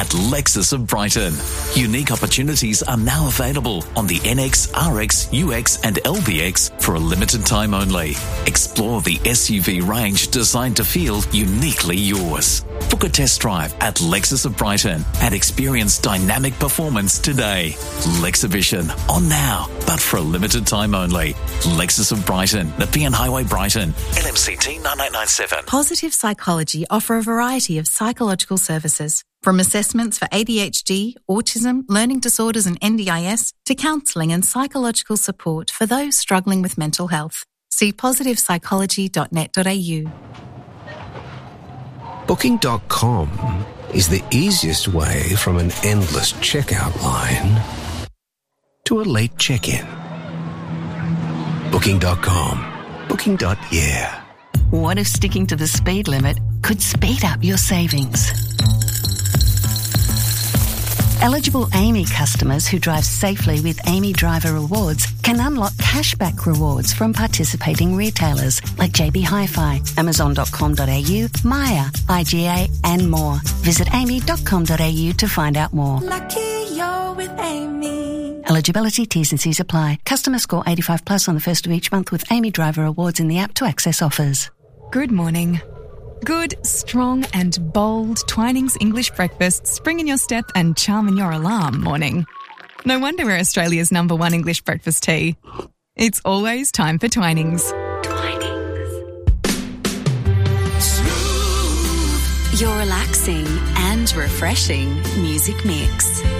at Lexus of Brighton. Unique opportunities are now available on the NX, RX, UX and LBX for a limited time only. Explore the SUV range designed to feel uniquely yours. Book a test drive at Lexus of Brighton and experience dynamic performance today. Lexivision, on now, but for a limited time only. Lexus of Brighton, Nepean Highway, Brighton, LMCT 9897. Positive Psychology offer a variety of psychological services, from assessments for ADHD, autism, learning disorders and NDIS, to counselling and psychological support for those struggling with mental health. See positivepsychology.net.au. Booking.com is the easiest way from an endless checkout line to a late check-in. Booking.com. Booking.yeah. What if sticking to the speed limit could speed up your savings? Eligible AAMI customers who drive safely with AAMI Driver Rewards can unlock cashback rewards from participating retailers like JB Hi-Fi, Amazon.com.au, Maya, IGA and more. Visit aami.com.au to find out more. Lucky you're with AAMI. Eligibility, T's and C's apply. Customer score 85 plus on the first of each month with AAMI Driver Rewards in the app to access offers. Good morning. Good, strong and bold Twinings English breakfast spring in your step and charm in your alarm morning. No wonder we're Australia's #1 English breakfast tea. It's always time for Twinings. Your relaxing and refreshing music mix.